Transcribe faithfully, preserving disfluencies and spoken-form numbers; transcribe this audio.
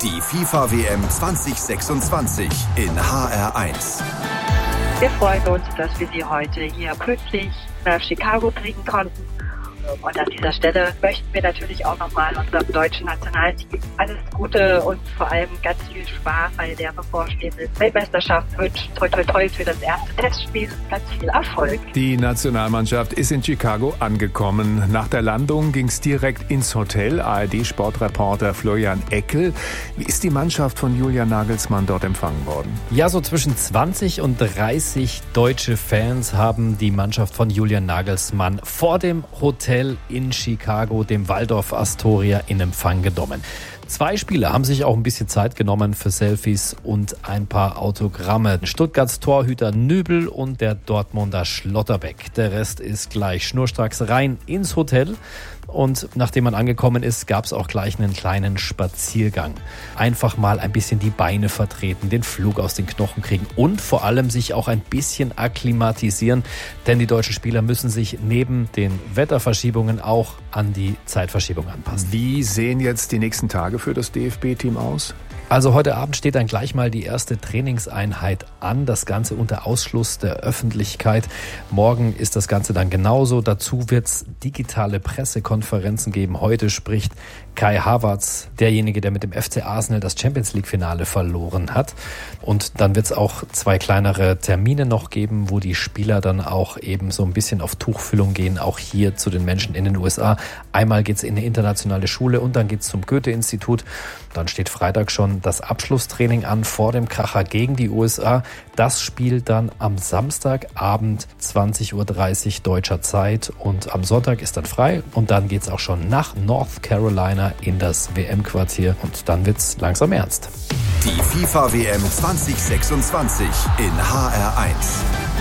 Die FIFA-W M zwanzig sechsundzwanzig in H R eins. Wir freuen uns, dass wir Sie heute hier pünktlich nach Chicago bringen konnten. Und an dieser Stelle möchten wir natürlich auch nochmal unserem deutschen Nationalteam alles Gute und vor allem ganz viel Spaß bei der bevorstehenden Weltmeisterschaft wünschen. Toi, toi, toi für das erste Testspiel. Ganz viel Erfolg. Die Nationalmannschaft ist in Chicago angekommen. Nach der Landung ging es direkt ins Hotel. A R D-Sportreporter Florian Eckel. Wie ist die Mannschaft von Julian Nagelsmann dort empfangen worden? Ja, so zwischen zwanzig und dreißig deutsche Fans haben die Mannschaft von Julian Nagelsmann vor dem Hotel in Chicago, dem Waldorf Astoria, in Empfang genommen. Zwei Spieler haben sich auch ein bisschen Zeit genommen für Selfies und ein paar Autogramme. Stuttgarts Torhüter Nübel und der Dortmunder Schlotterbeck. Der Rest ist gleich schnurstracks rein ins Hotel. Und nachdem man angekommen ist, gab es auch gleich einen kleinen Spaziergang. Einfach mal ein bisschen die Beine vertreten, den Flug aus den Knochen kriegen und vor allem sich auch ein bisschen akklimatisieren. Denn die deutschen Spieler müssen sich neben den Wetterverschiebungen auch an die Zeitverschiebung anpassen. Wie sehen jetzt die nächsten Tage für das D F B-Team aus? Also heute Abend steht dann gleich mal die erste Trainingseinheit an. Das Ganze unter Ausschluss der Öffentlichkeit. Morgen ist das Ganze dann genauso. Dazu wird es digitale Pressekonferenzen geben. Heute spricht Kai Havertz, derjenige, der mit dem F C Arsenal das Champions-League-Finale verloren hat. Und dann wird es auch zwei kleinere Termine noch geben, wo die Spieler dann auch eben so ein bisschen auf Tuchfüllung gehen, auch hier zu den Menschen in den U S A. Einmal geht es in eine internationale Schule und dann geht es zum Goethe-Institut. Dann steht Freitag schon das Abschlusstraining an vor dem Kracher gegen die U S A. Das spielt dann am Samstagabend zwanzig Uhr dreißig deutscher Zeit und am Sonntag ist dann frei und dann geht's auch schon nach North Carolina in das W M-Quartier und dann wird's langsam ernst. Die FIFA-W M zwanzig sechsundzwanzig in H R eins.